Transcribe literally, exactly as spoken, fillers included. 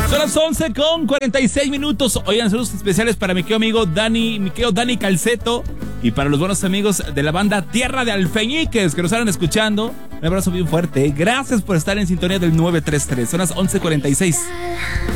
Son las once con cuarenta y seis minutos. Oigan, saludos especiales para mi querido amigo Dani, mi querido Dani Calceto, y para los buenos amigos de la banda Tierra de Alfeñiques que nos están escuchando. Un abrazo bien fuerte. Gracias por estar en sintonía del nueve tres tres. Son las once cuarenta y seis.